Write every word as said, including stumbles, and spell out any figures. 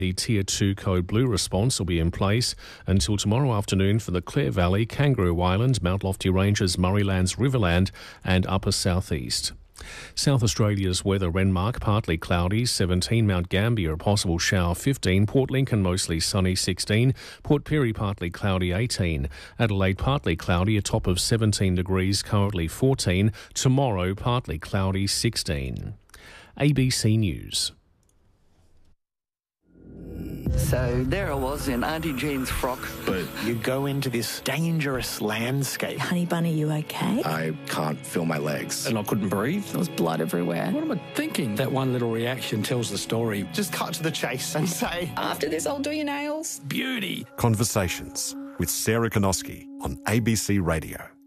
The Tier two Code Blue response will be in place until tomorrow afternoon for the Clare Valley, Kangaroo Island, Mount Lofty Ranges, Murraylands, Riverland and Upper South East. South Australia's weather: Renmark partly cloudy, seventeen, Mount Gambier a possible shower, fifteen, Port Lincoln mostly sunny, sixteen, Port Pirie partly cloudy, eighteen, Adelaide partly cloudy, a top of seventeen degrees, currently fourteen, tomorrow partly cloudy, sixteen. A B C News. So there I was in Auntie Jean's frock. But you go into this dangerous landscape. Honey Bunny, you okay? I can't feel my legs. And I couldn't breathe. There was blood everywhere. What am I thinking? That one little reaction tells the story. Just cut to the chase and say, After this, I'll do your nails. Beauty. Conversations with Sarah Konoski on A B C Radio.